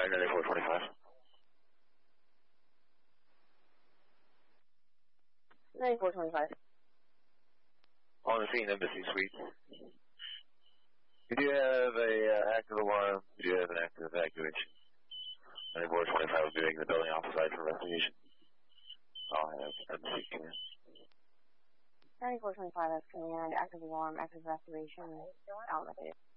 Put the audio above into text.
9425. 9425. On the scene, Embassy Suites. You do have a active alarm. You do have an active evacuation. 9425 will be making the building outside for investigation. I'll have Embassy command. 9425, that's command. Active alarm, active evacuation. Out of it.